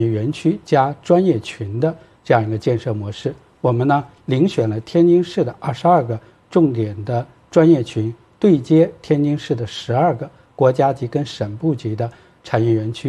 园区加专业群的这样一个建设模式。我们呢遴选了天津市的22个重点的专业群，对接天津市的12个国家级跟省部级的产业园区。